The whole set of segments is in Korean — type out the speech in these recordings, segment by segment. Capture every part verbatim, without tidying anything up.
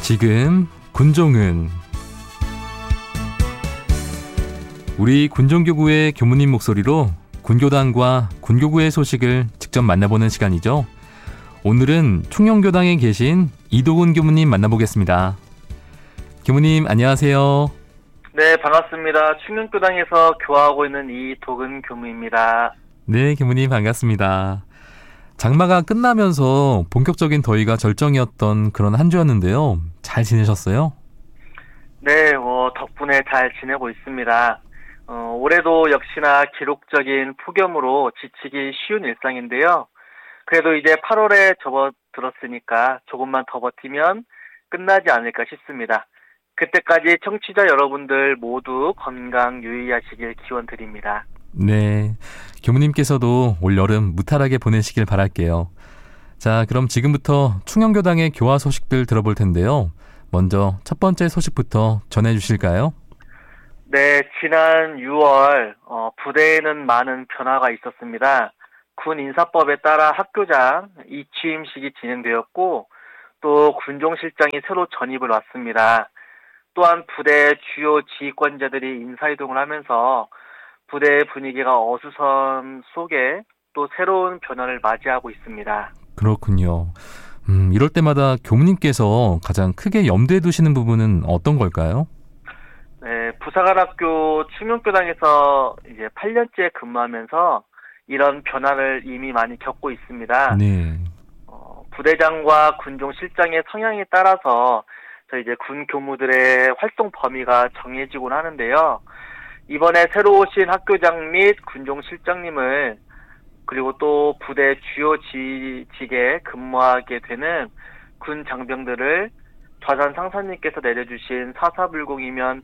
지금 군종은 우리 군종교구의 교무님 목소리로 군교단과 군교구의 소식을 직접 만나보는 시간이죠. 오늘은 충녕교당에 계신 이도근 교무님 만나보겠습니다. 교무님 안녕하세요. 네, 반갑습니다. 충녕교당에서 교화하고 있는 이도근 교무입니다. 네, 교무님 반갑습니다. 장마가 끝나면서 본격적인 더위가 절정이었던 그런 한 주였는데요. 잘 지내셨어요? 네, 어, 덕분에 잘 지내고 있습니다. 어, 올해도 역시나 기록적인 폭염으로 지치기 쉬운 일상인데요. 그래도 이제 팔월에 접어들었으니까 조금만 더 버티면 끝나지 않을까 싶습니다. 그때까지 청취자 여러분들 모두 건강 유의하시길 기원드립니다. 네, 교무님께서도 올 여름 무탈하게 보내시길 바랄게요. 자, 그럼 지금부터 충녕교당의 교화 소식들 들어볼 텐데요. 먼저 첫 번째 소식부터 전해주실까요? 네, 지난 유월 어, 부대에는 많은 변화가 있었습니다. 군 인사법에 따라 학교장 이취임식이 진행되었고 또 군종실장이 새로 전입을 왔습니다. 또한 부대 주요 지휘권자들이 인사이동을 하면서 부대의 분위기가 어수선 속에 또 새로운 변화를 맞이하고 있습니다. 그렇군요. 음, 이럴 때마다 교무님께서 가장 크게 염두에 두시는 부분은 어떤 걸까요? 네, 부사관학교 충녕교당에서 이제 팔 년째 근무하면서 이런 변화를 이미 많이 겪고 있습니다. 네. 어, 부대장과 군종실장의 성향에 따라서 저희 이제 군 교무들의 활동 범위가 정해지곤 하는데요. 이번에 새로 오신 학교장 및 군종실장님을 그리고 또 부대 주요 지직에 근무하게 되는 군 장병들을 좌산 상사님께서 내려주신 사사불공이면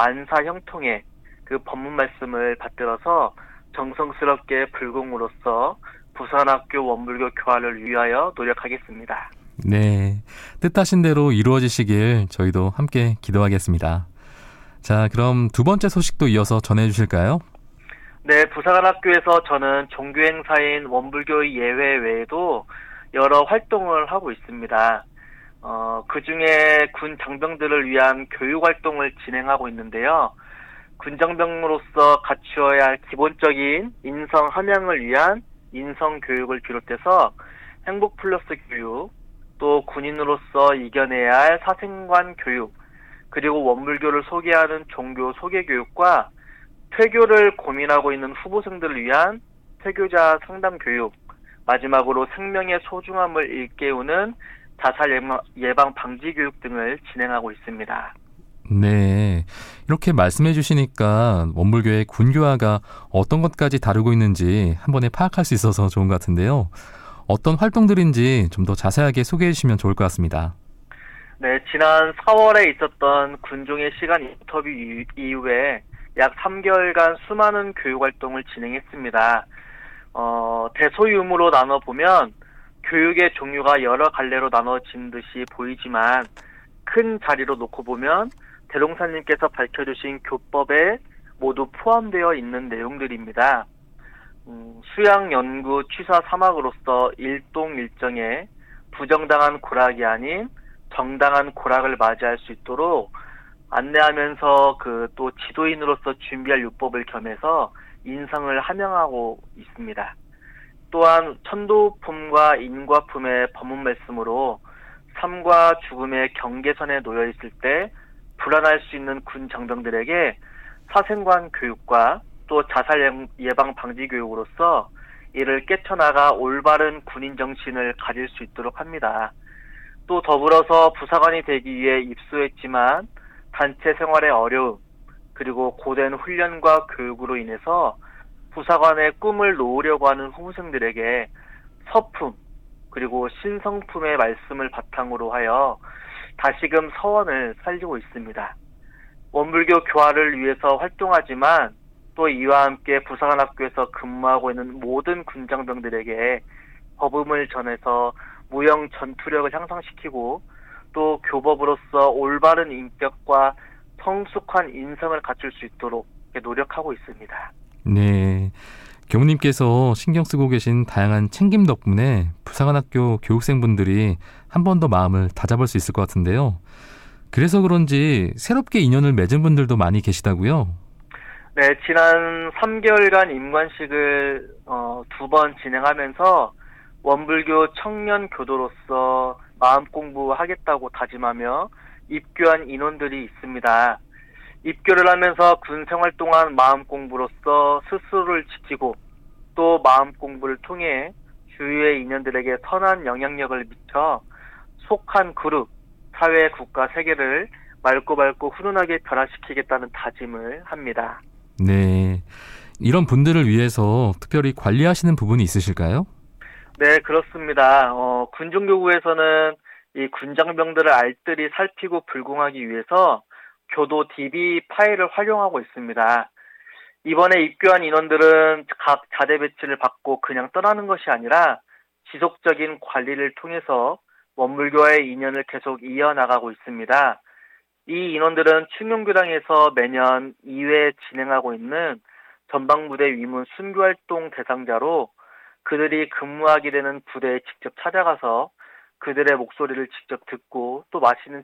만사형통의 그 법문 말씀을 받들어서 정성스럽게 불공으로서 부산학교 원불교 교화를 위하여 노력하겠습니다. 네, 뜻하신 대로 이루어지시길 저희도 함께 기도하겠습니다. 자, 그럼 두 번째 소식도 이어서 전해주실까요? 네, 부사관학교에서 저는 종교행사인 원불교 예회 외에도 여러 활동을 하고 있습니다. 어, 그 중에 군 장병들을 위한 교육활동을 진행하고 있는데요. 군 장병으로서 갖추어야 할 기본적인 인성 함양을 위한 인성교육을 비롯해서 행복 플러스 교육, 또 군인으로서 이겨내야 할 사생관 교육, 그리고 원불교를 소개하는 종교 소개교육과 퇴교를 고민하고 있는 후보생들을 위한 퇴교자 상담 교육, 마지막으로 생명의 소중함을 일깨우는 자살 예방 방지 교육 등을 진행하고 있습니다. 네, 이렇게 말씀해 주시니까 원불교의 군교화가 어떤 것까지 다루고 있는지 한 번에 파악할 수 있어서 좋은 것 같은데요. 어떤 활동들인지 좀 더 자세하게 소개해 주시면 좋을 것 같습니다. 네, 지난 사월에 있었던 군종의 시간 인터뷰 이후에 약 삼 개월간 수많은 교육활동을 진행했습니다. 어, 대소유무로 나눠보면 교육의 종류가 여러 갈래로 나눠진 듯이 보이지만 큰 자리로 놓고 보면 대동사님께서 밝혀주신 교법에 모두 포함되어 있는 내용들입니다. 음, 수양, 연구, 취사, 사막으로서 일동일정에 부정당한 고락이 아닌 정당한 고락을 맞이할 수 있도록 안내하면서 그 또 지도인으로서 준비할 율법을 겸해서 인성을 함양하고 있습니다. 또한 천도품과 인과품의 법문 말씀으로 삶과 죽음의 경계선에 놓여 있을 때 불안할 수 있는 군 장병들에게 사생관 교육과 또 자살 예방 방지 교육으로서 이를 깨쳐나가 올바른 군인 정신을 가질 수 있도록 합니다. 또 더불어서 부사관이 되기 위해 입소했지만 단체 생활의 어려움, 그리고 고된 훈련과 교육으로 인해서 부사관의 꿈을 놓으려고 하는 후보생들에게 서품, 그리고 신성품의 말씀을 바탕으로 하여 다시금 서원을 살리고 있습니다. 원불교 교화를 위해서 활동하지만 또 이와 함께 부사관학교에서 근무하고 있는 모든 군장병들에게 법음을 전해서 무형 전투력을 향상시키고 또 교법으로서 올바른 인격과 성숙한 인성을 갖출 수 있도록 노력하고 있습니다. 네, 교무님께서 신경 쓰고 계신 다양한 챙김 덕분에 부사관 학교 교육생분들이 한 번 더 마음을 다잡을 수 있을 것 같은데요. 그래서 그런지 새롭게 인연을 맺은 분들도 많이 계시다고요? 네, 지난 삼 개월간 임관식을 어, 두 번 진행하면서 원불교 청년 교도로서 마음 공부하겠다고 다짐하며 입교한 인원들이 있습니다. 입교를 하면서 군 생활 동안 마음 공부로서 스스로를 지키고 또 마음 공부를 통해 주위의 인연들에게 선한 영향력을 미쳐 속한 그룹, 사회, 국가, 세계를 맑고 밝고 훈훈하게 변화시키겠다는 다짐을 합니다. 네. 이런 분들을 위해서 특별히 관리하시는 부분이 있으실까요? 네, 그렇습니다. 어, 군종교구에서는 이 군장병들을 알뜰히 살피고 불궁하기 위해서 교도 디비 파일을 활용하고 있습니다. 이번에 입교한 인원들은 각 자대 배치를 받고 그냥 떠나는 것이 아니라 지속적인 관리를 통해서 원불교와의 인연을 계속 이어나가고 있습니다. 이 인원들은 충룡교당에서 매년 이 회 진행하고 있는 전방부대 위문 순교활동 대상자로 그들이 근무하게 되는 부대에 직접 찾아가서 그들의 목소리를 직접 듣고 또 맛있는